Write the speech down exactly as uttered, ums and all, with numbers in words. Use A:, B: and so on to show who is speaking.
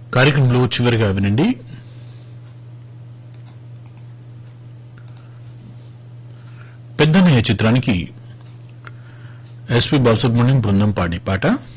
A: కార్యక్రమంలో చివరిగా వినండి. పెద్దన్నయ్య చిత్రానికి ఎస్పి బాలసుబ్రహ్మణ్యం బృందం పాడి పాట.